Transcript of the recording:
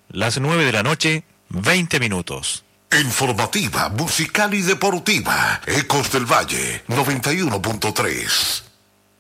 las 9 de la noche, 20 minutos. Informativa, musical y deportiva. Ecos del Valle, 91.3.